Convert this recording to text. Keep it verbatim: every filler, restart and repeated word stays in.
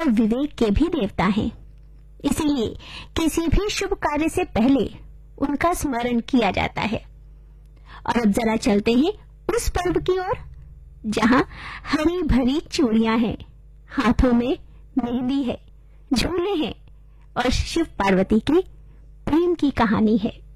और विवेक के भी देवता हैं। इसीलिए किसी भी शुभ कार्य से पहले उनका स्मरण किया जाता है। और अब जरा चलते हैं उस पर्व की ओर जहां हरी भरी चूड़ियां हैं, हाथों में मेहंदी है, झूले हैं और शिव पार्वती की प्रेम की कहानी है।